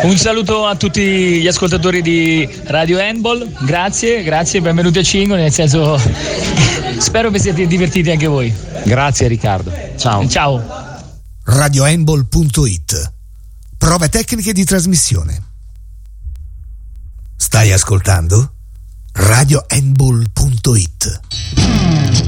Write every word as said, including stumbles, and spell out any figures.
Un saluto a tutti gli ascoltatori di Radio Handball, grazie, grazie, benvenuti a Cingoli, nel senso spero vi siete divertiti anche voi. Grazie Riccardo, ciao. Ciao. radio handball punto it. Prove tecniche di trasmissione. Stai ascoltando radio handball punto it.